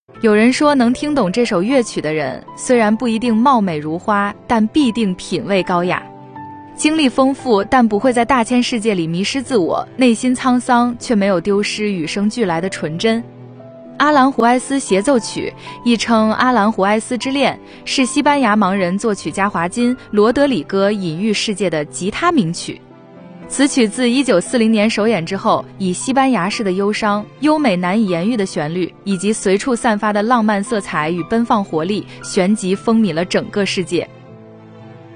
有人说，能听懂这首乐曲的人，虽然不一定貌美如花，但必定品味高雅。经历丰富，但不会在大千世界里迷失自我，内心沧桑，却没有丢失与生俱来的纯真。阿兰胡埃斯协奏曲，亦称阿兰胡埃斯之恋，是西班牙盲人作曲家华金·罗德里戈隐喻世界的吉他名曲。此曲自1940年首演之后，以西班牙式的忧伤、优美难以言喻的旋律，以及随处散发的浪漫色彩与奔放活力，旋即风靡了整个世界。